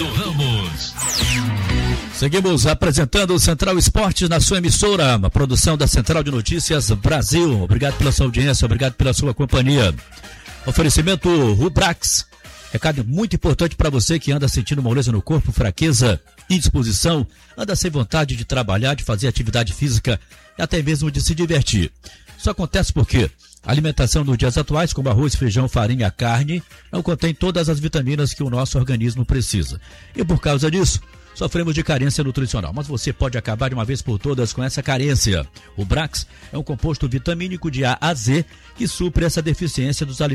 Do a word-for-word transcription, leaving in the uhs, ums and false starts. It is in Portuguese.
Roberto Ramos. Seguimos apresentando o Central Esportes na sua emissora, uma produção da Central de Notícias Brasil. Obrigado pela sua audiência, obrigado pela sua companhia. Oferecimento Rubrax. Recado muito importante para você que anda sentindo moleza no corpo, fraqueza, indisposição, anda sem vontade de trabalhar, de fazer atividade física e até mesmo de se divertir. Isso acontece porque a alimentação nos dias atuais, como arroz, feijão, farinha, carne, não contém todas as vitaminas que o nosso organismo precisa. E por causa disso, sofremos de carência nutricional, mas você pode acabar de uma vez por todas com essa carência. O Brax é um composto vitamínico de A a Z que supre essa deficiência dos alimentos